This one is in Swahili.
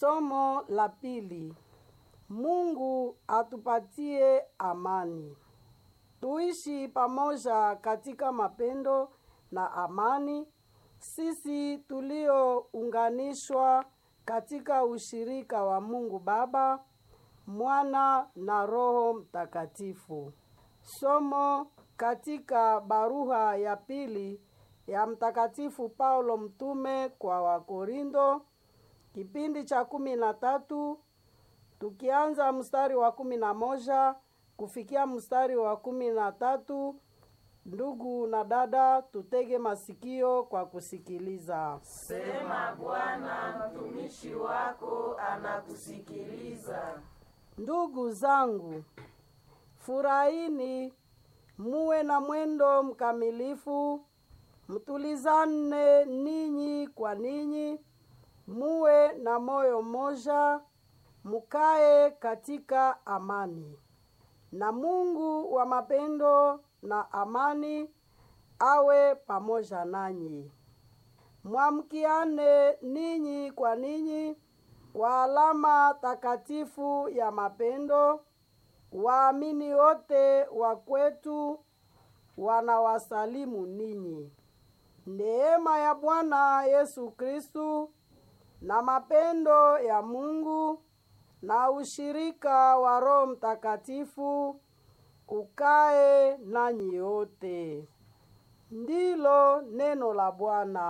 Somo la pili. Mungu atupatie amani. Tuishi pamoja katika mapendo na amani, sisi tuliounganishwa katika ushirika wa Mungu Baba, Mwana na Roho Mtakatifu. Somo katika barua ya pili ya Mtakatifu Paulo mtume kwa Wakorindo, kipindi cha 13, tukianza mstari wa 11 kufikia mstari wa 13. Ndugu na dada, tutege masikio kwa kusikiliza. Sema Bwana, mtumishi wako anakusikiliza. Ndugu zangu, furahini, muwe na mwendo mkamilifu, mtulizane ninyi kwa ninyi, muwe na moyo mmoja, mukae katika amani. Na Mungu wa mapendo na amani awe pamoja nanyi. Mwamkiane ninyi kwa ninyi kwa alama takatifu ya mapendo. Waamini wote wa kwetu wanawasalimu ninyi. Neema ya Bwana Yesu Kristu na mapendo ya Mungu na ushirika wa Roho Mtakatifu ukae nanyi wote. Ndilo neno la Bwana.